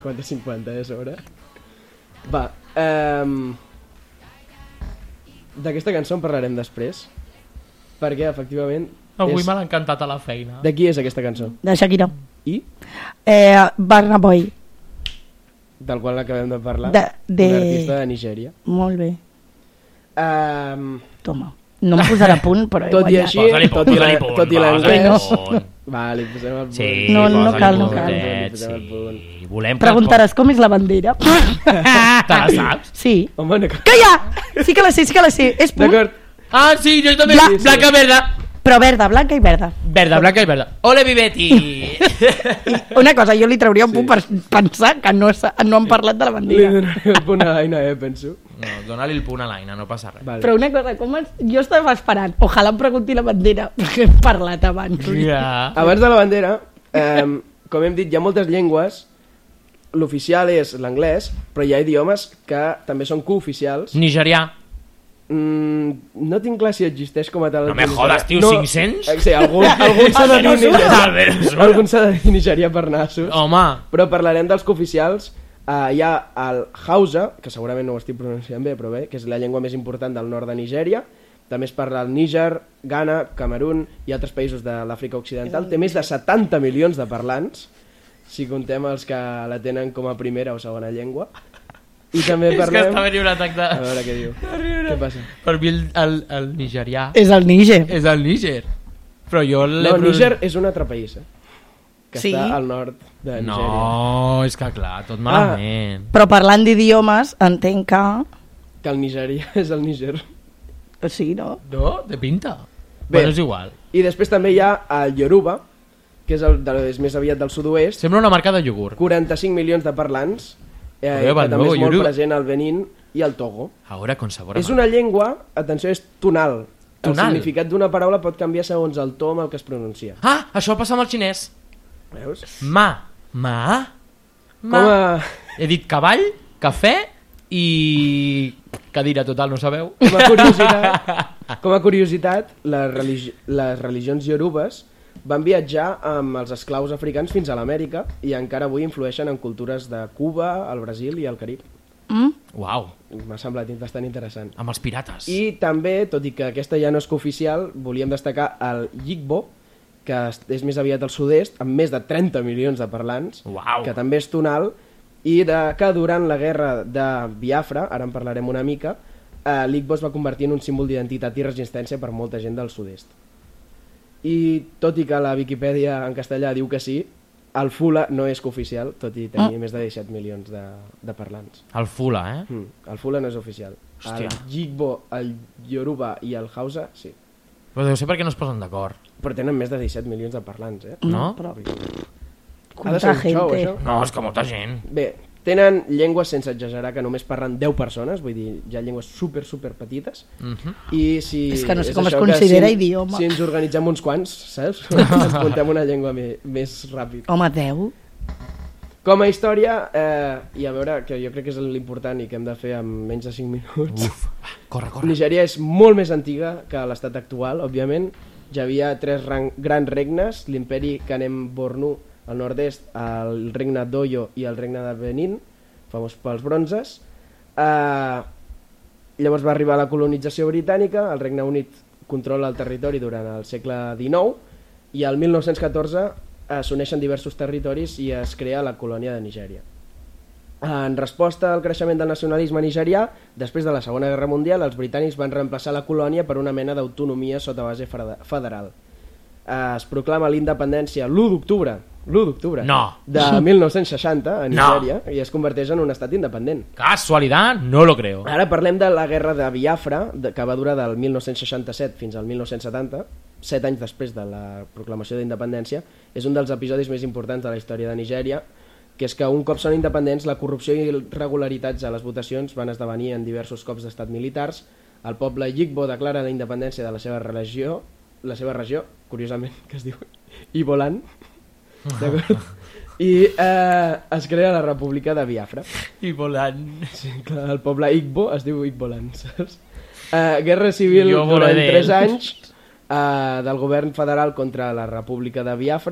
50 a sobre. Va, d'aquesta cançó en parlarem després, perquè efectivament avui me l'ha encantat a la feina. De qui és aquesta cançó? De Shakira. I? Burna Boy. Del qual acabem de parlar. Un artista de Nigèria. Molt bé. Toma. No em posarà punt, però tot i així, tot i l'anglès... Va, li posem el punt. Sí, no cal. Sí. Preguntaràs com és la bandera. Te la saps? Sí. Home, no... Que ja! Sí que la sé. És punt. D'acord. Ah, sí, jo també. Blanca, verda. Però verda, blanca i verda. Verda, blanca i verda. Ole, Vivetti! Una cosa, jo li trauria un punt per pensar que no han parlat de la bandera. Li donaré el punt a l'Aina, penso. No, dona-li el punt a l'Aina, no passa res. Vale. Però una cosa, jo estava esperant, ojalà em pregunti la bandera, perquè hem parlat abans. Yeah. Abans de la bandera, com hem dit, hi ha moltes llengües, l'oficial és l'anglès, però hi ha idiomes que també són cooficials. Nigerià. No tinc clar si existeix com a tal. No me jodes, tio, 500? Sí, algun s'ha de dir nigerià. Algun s'ha de dir nigerià per nassos. Home. Però parlarem dels cooficials. Hi ha el Hausa, que segurament no ho estic pronunciant bé, però bé, que és la llengua més important del nord de Nigèria. També es parla al Níger, Ghana, Camerún i altres països de l'Àfrica Occidental. Té més de 70 milions de parlants, si contem els que la tenen com a primera o segona llengua. I també parlem... És que està venint un atac de... A veure què diu. Què passa? Per mi el nigerià... És el Níger. És el Níger. Però jo... No, Níger és un altre país, que sí? està al nord de Nigèria. No, és que clar, tot malament. Però parlant d'idiomes, entenc que... Que el Nigèria és el Níger. Sí, no? No? De pinta. Bé, bueno, és igual. I després també hi ha el Yoruba, que és més aviat del sud-oest. Sembla una marca de iogurt. 45 milions de parlants, que també és molt present al Benín i al Togo. Ahora con sabor a És una llengua, atenció, és tonal. El Tonal? significat d'una paraula pot canviar segons el to amb el que es pronuncia. Ah, això passa amb el xinès. Veus? Ma. Com a... He dit cavall, cafè i... cadira, total, no sabeu? Com a curiositat, les religions iorubes van viatjar amb els esclaus africans fins a l'Amèrica i encara avui influeixen en cultures de Cuba, el Brasil i el Carib. Uau. M'ha semblat bastant interessant. Amb els pirates. I també, tot i que aquesta ja no és cooficial, volíem destacar el Yigbo, que és més aviat al sud-est, amb més de 30 milions de parlants, que també és tonal, i que durant la guerra de Biafra, ara en parlarem una mica, l'Igbo es va convertir en un símbol d'identitat i resistència per molta gent del sud-est. I tot i que la Viquipèdia en castellà diu que sí, el Fula no és cooficial, tot i tenir més de 17 milions de parlants. El Fula, El Fula no és oficial. Hòstia. El Yigbo, el Yoruba i el Hausa, sí. Però deu ser perquè no es posen d'acord. Però tenen més de 17 milions de parlants, No? Però... Ha de ser un show, això. No, és que molta gent. Bé, tenen llengües, sense exagerar, que només parlen 10 persones, vull dir, hi ha llengües super petites, i si... És que no sé com es considera idioma. Si ens organitzem uns quants, saps? Ens contem una llengua més ràpid. Home, 10? Com a història, i a veure, que jo crec que és l'important i que hem de fer en menys de 5 minuts. Uf, corre. Nigèria és molt més antiga que l'estat actual, òbviament. Ja havia 3 grans regnes, l'imperi Kanem-Bornu al nord-est, el regne d'Oyo i el regne de Benín, famós pels bronzes. Llavors va arribar la colonització britànica, el Regne Unit controla el territori durant el segle XIX i el 1914 s'uneixen diversos territoris i es crea la colònia de Nigèria. En resposta al creixement del nacionalisme nigerià, després de la Segona Guerra Mundial, els britànics van reemplaçar la colònia per una mena d'autonomia sota base federal. Es proclama l'independència l'1 d'octubre de 1960 a Nigèria i es converteix en un estat independent. Casualitat, no lo creo. Ara parlem de la guerra de Biafra, que va durar del 1967 fins al 1970, 7 anys després de la proclamació d'independència. És un dels episodis més importants de la història de Nigèria, que és que un cop són independents, la corrupció i irregularitats a les votacions van esdevenir en diversos cops d'estat militars. El poble Yigbo declara la independència de la seva regió, curiosament, que es diu Iboland, d'acord? I es crea la República de Biafra. Iboland. Sí, clar, el poble Igbo es diu Igboland, saps? Guerra civil durant 3 anys del govern federal contra la República de Biafra.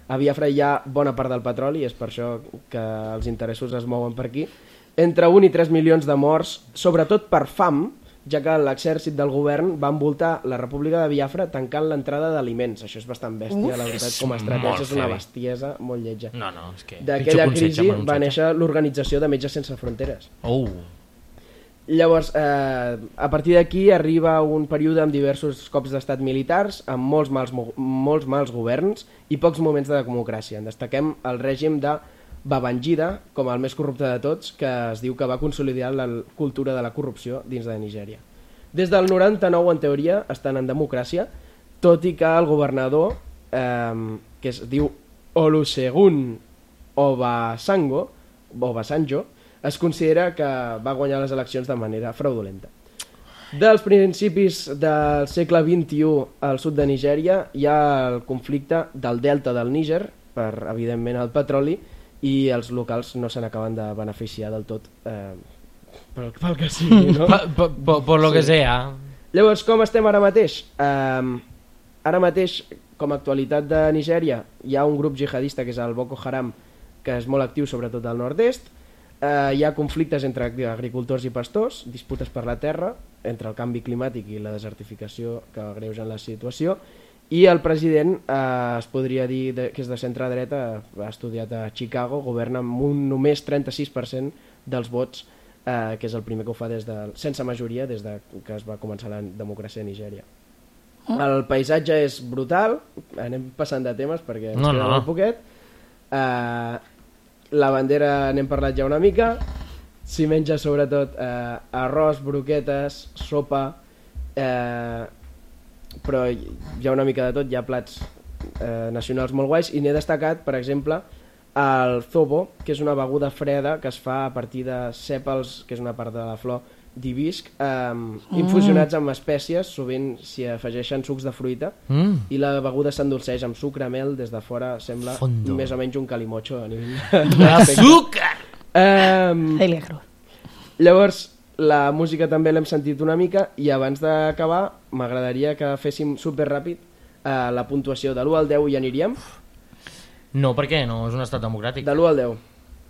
A Biafra hi ha bona part del petroli, és per això que els interessos es mouen per aquí. Entre 1 i 3 milions de morts, sobretot per fam, ja que l'exèrcit del govern va envoltar la República de Biafra tancant l'entrada d'aliments. Això és bastant bèstia, la veritat, com a estratègia és una bestiesa molt lletja. No, és que... D'aquella crisi va néixer l'Organització de Metges Sense Fronteres. Llavors, a partir d'aquí arriba un període amb diversos cops d'estat militars, amb molts mals governs i pocs moments de democràcia. En destaquem el règim de Babangida com el més corrupte de tots, que es diu que va consolidar la cultura de la corrupció dins de Nigèria. Des del 99, en teoria, estan en democràcia, tot i que el governador, que es diu Olusegun Obasanjo, es considera que va guanyar les eleccions de manera fraudulenta. Dels principis del segle XXI al sud de Nigèria hi ha el conflicte del delta del Níger, per, evidentment, el petroli, i els locals no se n'acaben de beneficiar del tot, pel que sigui, no? Por lo que sea. Llavors, com estem ara mateix? Ara mateix, com a actualitat de Nigèria, hi ha un grup jihadista que és el Boko Haram, que és molt actiu sobretot al nord-est. Hi ha conflictes entre agricultors i pastors, disputes per la terra, entre el canvi climàtic i la desertificació que agreugen la situació, i el president, es podria dir que és de centre-dreta, ha estudiat a Chicago, governa amb un només 36% dels vots, que és el primer que ho fa sense majoria des que es va començar la democràcia a Nigèria. El paisatge és brutal, anem passant de temes perquè ens queda molt poquet. La bandera n'hem parlat ja una mica, s'hi menja sobretot arròs, broquetes, sopa, però hi ha una mica de tot, hi ha plats nacionals molt guais, i n'he destacat, per exemple, el zobo, que és una beguda freda que es fa a partir de sèpals, que és una part de la flor d'hibisc, infusionats amb espècies, sovint s'hi afegeixen sucs de fruita, i la beguda s'endolceix amb sucre, mel, des de fora sembla més o menys un calimocho a nivell d'azúcar! Llavors, la música també l'hem sentit una mica, i abans d'acabar m'agradaria que féssim superràpid la puntuació de l'1 al 10 hi aniríem? No, per què? No és un estat democràtic. De l'1 al 10?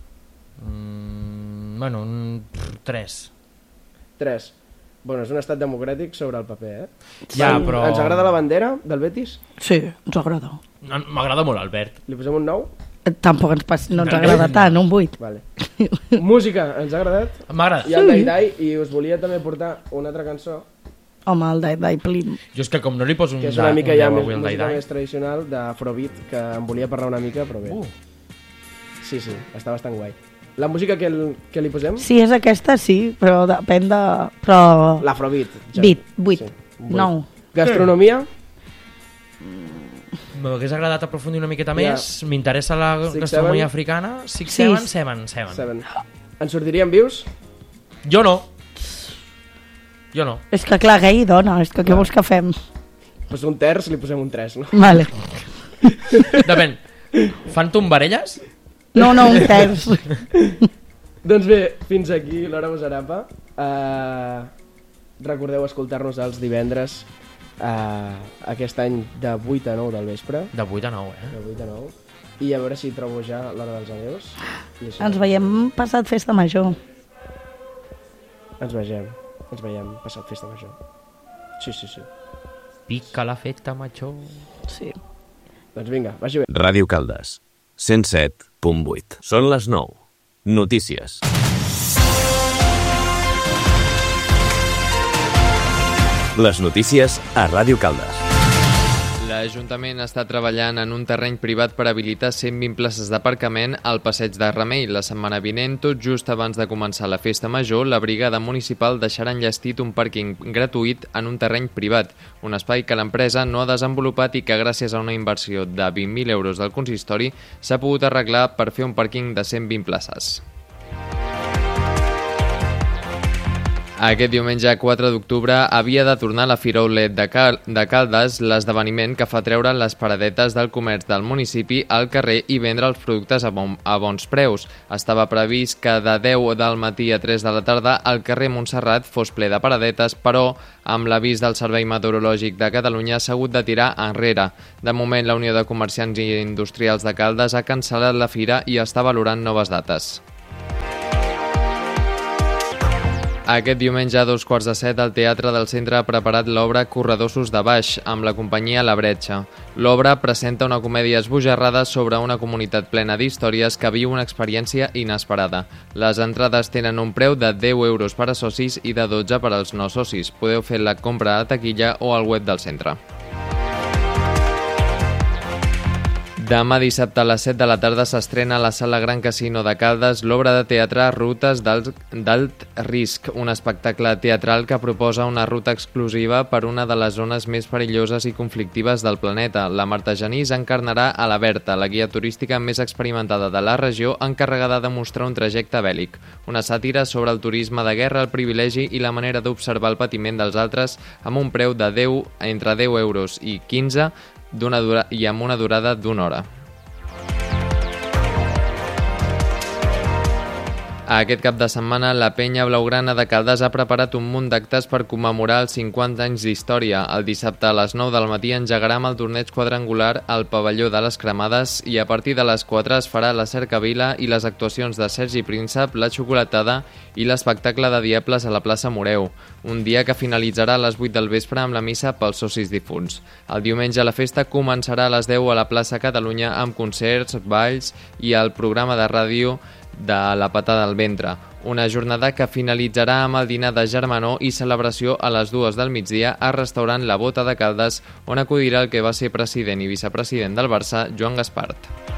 Bueno, un 3. 3. Bueno, és un estat democràtic sobre el paper, Ja, però... Ens agrada la bandera del Betis? Sí, ens agrada. M'agrada molt, Albert. Li posem un 9? Tampoc no ens agrada tant, un 8. Vale. Música, ens ha agradat? M'agrada. I el Dai, i us volia també portar una altra cançó. Home, el Dai Plim. Jo és que com no li poso un 10 que és una mica ja música més tradicional d'Afrobeat, que em volia parlar una mica, però bé. Sí, està bastant guai. La música que li posem? Sí, és aquesta, sí, però depèn de... Però... L'Afrobeat. Beat, 8, 9. Gastronomia? M'hagués agradat aprofundir una miqueta més. M'interessa la gastronomia africana. 6, 7, 7. En sortiríem vius? Jo no. És que clar, gay i dona, és que què vols que fem? Pues un terç li posem un 3, no? Vale. Depèn. Fan tombarelles? No, un terç. Doncs bé, fins aquí l'Hora Bosarapa. Recordeu escoltar-nos els divendres aquest any de 8 a 9 del vespre. De 8 a 9, De 8 a 9. I a veure si trobo ja l'hora dels adeus. Ens veiem passat festa major. Ens veiem passat festa major. Sí. Pica la festa major. Sí. Doncs vinga, vagi bé. Ràdio Caldes, 107.8. Són les 9. Notícies. Les notícies a Ràdio Caldes. L'Ajuntament està treballant en un terreny privat per habilitar 120 places d'aparcament al passeig de Remei. La setmana vinent, tot just abans de començar la festa major, la brigada municipal deixarà enllestit un pàrquing gratuït en un terreny privat, un espai que l'empresa no ha desenvolupat i que gràcies a una inversió de 20.000 euros del consistori s'ha pogut arreglar per fer un pàrquing de 120 places. Aquest diumenge 4 d'octubre havia de tornar la Fira Outlet de Caldes, l'esdeveniment que fa treure les paradetes del comerç del municipi al carrer i vendre els productes a bons preus. Estava previst que de 10 del matí a 3 de la tarda el carrer Montserrat fos ple de paradetes, però amb l'avís del Servei Meteorològic de Catalunya s'ha hagut de tirar enrere. De moment, la Unió de Comerciants i Industrials de Caldes ha cancel·lat la fira i està valorant noves dates. Aquest diumenge a 7:15 el Teatre del Centre ha preparat l'obra Corredossos de Baix amb la companyia La Bretxa. L'obra presenta una comèdia esbojarrada sobre una comunitat plena d'històries que viu una experiència inesperada. Les entrades tenen un preu de 10 euros per a socis i de 12 per als no socis. Podeu fer la compra a taquilla o al web del centre. Demà dissabte a les 7 de la tarda s'estrena a la Sala Gran Casino de Caldes l'obra de teatre Rutes d'Alt Risc, un espectacle teatral que proposa una ruta exclusiva per una de les zones més perilloses i conflictives del planeta. La Marta Genís encarnarà a la Berta, la guia turística més experimentada de la regió, encarregada de mostrar un trajecte bèl·lic. Una sàtira sobre el turisme de guerra, el privilegi i la manera d'observar el patiment dels altres amb un preu de entre 10 euros i 15 i amb una durada d'una hora. Aquest cap de setmana, la Penya Blaugrana de Caldes ha preparat un munt d'actes per commemorar els 50 anys d'història. El dissabte a les 9 del matí engegarà amb el torneig quadrangular al pavelló de les Cremades i a partir de les 4 es farà la cercavila i les actuacions de Sergi Príncep, la xocolatada i l'espectacle de Diables a la plaça Moreu. Un dia que finalitzarà a les 8 del vespre amb la missa pels socis difunts. El diumenge la festa començarà a les 10 a la plaça Catalunya amb concerts, balls i el programa de ràdio de la Patada al Ventre. Una jornada que finalitzarà amb el dinar de germanor i celebració a les 2 del migdia al restaurant La Bota de Caldes, on acudirà el que va ser president i vicepresident del Barça, Joan Gaspart.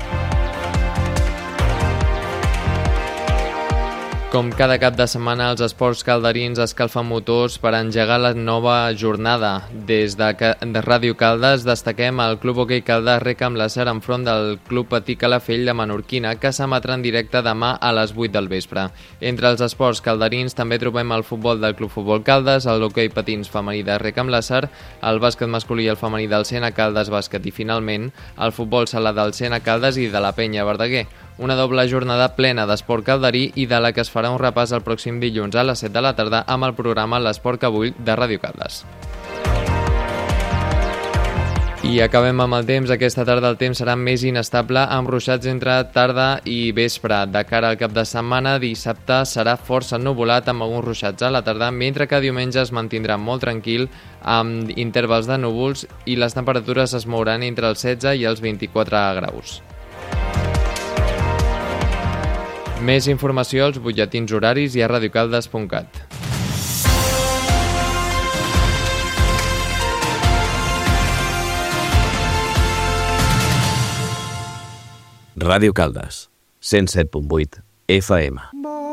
Com cada cap de setmana, els esports calderins escalfen motors per engegar la nova jornada. Des de Ràdio Caldes destaquem el Club Hoquei Caldes Rec amb Làser enfront del Club Patí Calafell de Menorquina, que s'emetrà en directe demà a les 8 del vespre. Entre els esports calderins també trobem el futbol del Club Futbol Caldes, el hoquei patins femení de Rec amb Làser, el bàsquet masculí i el femení del Sena Caldes Bàsquet i, finalment, el futbol sala del Sena Caldes i de la Penya Verdaguer. Una doble jornada plena d'esport calderí i de la que es farà un repàs el pròxim dilluns a les 7 de la tarda amb el programa L'Esport que vull de Ràdio Caldes. I acabem amb el temps. Aquesta tarda el temps serà més inestable amb ruixats entre tarda i vespre. De cara al cap de setmana, dissabte serà força ennuvolat amb alguns ruixats a la tarda, mentre que diumenge es mantindrà molt tranquil amb intervals de núvols i les temperatures es mouran entre els 16 i els 24 graus. Més informació als butlletins horaris i a radiocaldes.cat. Ràdio Caldes, 107.8 FM.